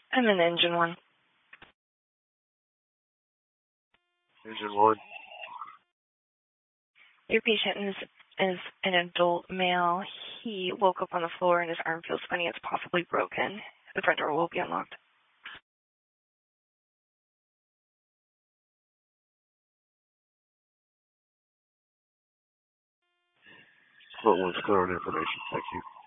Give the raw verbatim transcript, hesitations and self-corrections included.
I'm in engine one. Engine one. Your patient is is an adult male. He woke up on the floor and his arm feels funny. It's possibly broken. The front door will be unlocked. What one's clear on information? Thank you.